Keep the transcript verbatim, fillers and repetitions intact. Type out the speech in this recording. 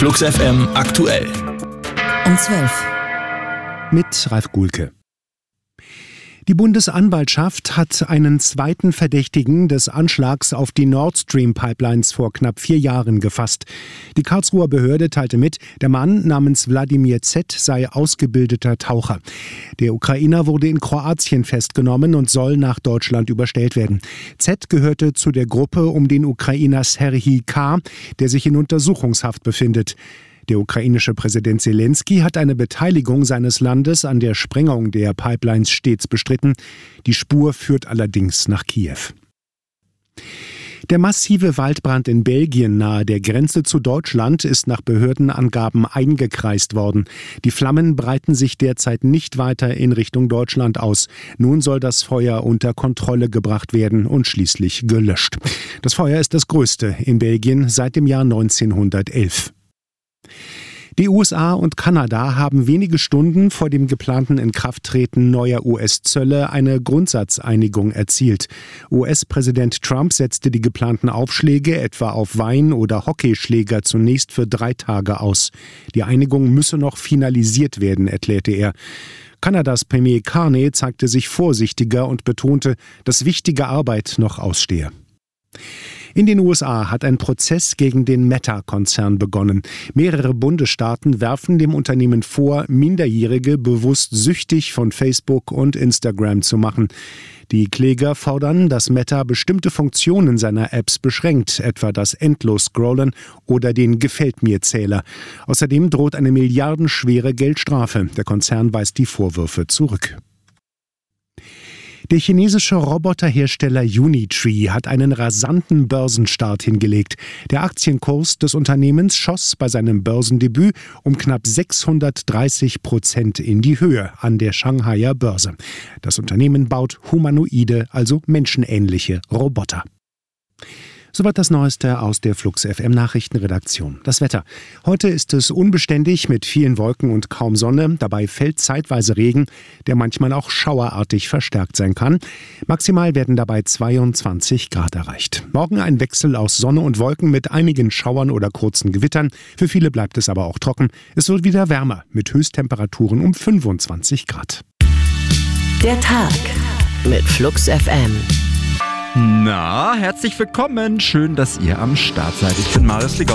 Flux F M aktuell. Um zwölf. Mit Ralf Gulke. Die Bundesanwaltschaft hat einen zweiten Verdächtigen des Anschlags auf die Nord Stream Pipelines vor knapp vier Jahren gefasst. Die Karlsruher Behörde teilte mit, der Mann namens Wladimir Z. sei ausgebildeter Taucher. Der Ukrainer wurde in Kroatien festgenommen und soll nach Deutschland überstellt werden. Z. gehörte zu der Gruppe um den Ukrainer Serhij K., der sich in Untersuchungshaft befindet. Der ukrainische Präsident Selensky hat eine Beteiligung seines Landes an der Sprengung der Pipelines stets bestritten. Die Spur führt allerdings nach Kiew. Der massive Waldbrand in Belgien nahe der Grenze zu Deutschland ist nach Behördenangaben eingekreist worden. Die Flammen breiten sich derzeit nicht weiter in Richtung Deutschland aus. Nun soll das Feuer unter Kontrolle gebracht werden und schließlich gelöscht. Das Feuer ist das größte in Belgien seit dem Jahr neunzehnhundertelf. Die U S A und Kanada haben wenige Stunden vor dem geplanten Inkrafttreten neuer U S-Zölle eine Grundsatzeinigung erzielt. U S-Präsident Trump setzte die geplanten Aufschläge etwa auf Wein- oder Hockeyschläger zunächst für drei Tage aus. Die Einigung müsse noch finalisiert werden, erklärte er. Kanadas Premier Carney zeigte sich vorsichtiger und betonte, dass wichtige Arbeit noch ausstehe. In den U S A hat ein Prozess gegen den Meta-Konzern begonnen. Mehrere Bundesstaaten werfen dem Unternehmen vor, Minderjährige bewusst süchtig von Facebook und Instagram zu machen. Die Kläger fordern, dass Meta bestimmte Funktionen seiner Apps beschränkt, etwa das Endlos-Scrollen oder den Gefällt-mir-Zähler. Außerdem droht eine milliardenschwere Geldstrafe. Der Konzern weist die Vorwürfe zurück. Der chinesische Roboterhersteller Unitree hat einen rasanten Börsenstart hingelegt. Der Aktienkurs des Unternehmens schoss bei seinem Börsendebüt um knapp sechshundertdreißig Prozent in die Höhe an der Shanghaier Börse. Das Unternehmen baut humanoide, also menschenähnliche Roboter. Soweit das Neueste aus der Flux F M Nachrichtenredaktion. Das Wetter. Heute ist es unbeständig mit vielen Wolken und kaum Sonne. Dabei fällt zeitweise Regen, der manchmal auch schauerartig verstärkt sein kann. Maximal werden dabei zweiundzwanzig Grad erreicht. Morgen ein Wechsel aus Sonne und Wolken mit einigen Schauern oder kurzen Gewittern. Für viele bleibt es aber auch trocken. Es wird wieder wärmer mit Höchsttemperaturen um fünfundzwanzig Grad. Der Tag mit Flux F M. Na, herzlich willkommen. Schön, dass ihr am Start seid. Ich bin Marius Ligau.